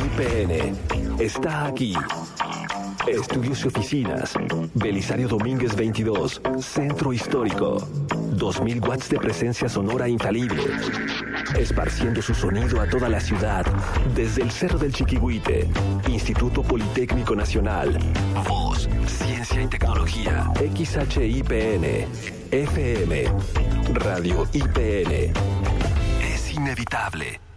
IPN está aquí. Estudios y oficinas. Belisario Domínguez 22. Centro Histórico. 2000 watts de presencia sonora infalible. Esparciendo su sonido a toda la ciudad. Desde el Cerro del Chiquihuite. Instituto Politécnico Nacional. Voz, Ciencia y Tecnología. XHIPN. FM. Radio IPN. Es inevitable.